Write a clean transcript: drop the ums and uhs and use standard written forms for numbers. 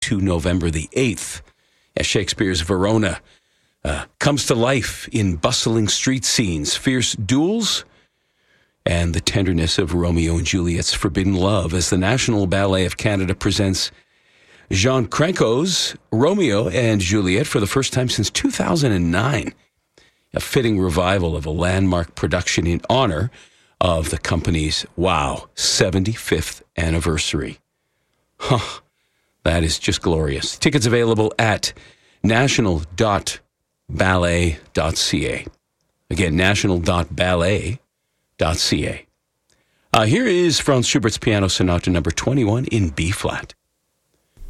to November the 8th, as Shakespeare's Verona comes to life in bustling street scenes, fierce duels, and the tenderness of Romeo and Juliet's forbidden love, as the National Ballet of Canada presents Jean Crancos' Romeo and Juliet for the first time since 2009, a fitting revival of a landmark production in honor of the company's, 75th anniversary. That is just glorious. Tickets available at national.ballet.ca. Again, national.ballet.ca. Here is Franz Schubert's Piano Sonata number 21 in B-flat.